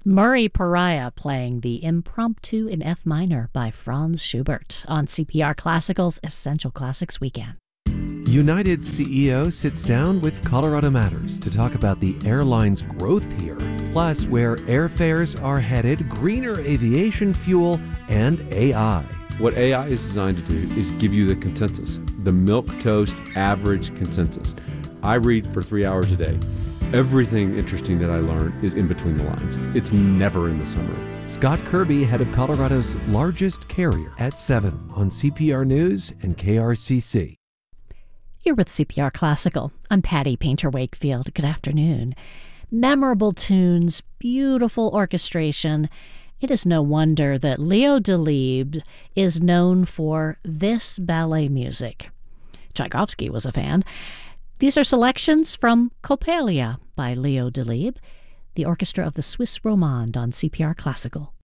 Murray Pariah playing the Impromptu in F minor by Franz Schubert on CPR Classical's Essential Classics Weekend. United CEO sits down with Colorado Matters to talk about the airline's growth here, plus where airfares are headed, greener aviation fuel, and AI. What AI is designed to do is give you the consensus, the milquetoast average consensus. I read for 3 hours a day. Everything interesting that I learn is in between the lines. It's never in the summary. Scott Kirby, head of Colorado's largest carrier, at 7 on CPR News and KRCC. You're with CPR Classical. I'm Patty Painter Wakefield. Good afternoon. Memorable tunes, beautiful orchestration. It is no wonder that Leo Delibes is known for this ballet music. Tchaikovsky was a fan. These are selections from Coppelia by Leo Delibes, the orchestra of the Swiss Romande on CPR Classical.